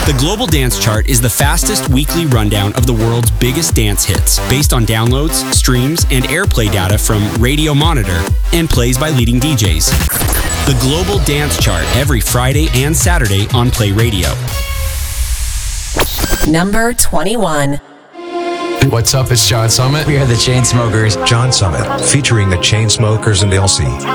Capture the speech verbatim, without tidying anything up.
The Global Dance Chart is the fastest weekly rundown of the world's biggest dance hits, based on downloads, streams, and airplay data from Radio Monitor and plays by leading D Js. The Global Dance Chart every Friday and Saturday on Play Radio. Number twenty-one. What's up? It's John Summit. We are the Chainsmokers. John Summit, featuring the Chainsmokers and L C.